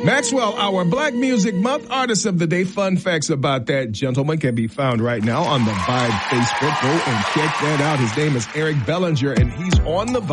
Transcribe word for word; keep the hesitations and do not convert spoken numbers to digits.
Maxwell, our Black Music Month Artist of the Day. Fun facts about that gentleman can be found right now on the Vibe Facebook. Go and check that out. His name is Eric Bellinger, and he's on the Vibe.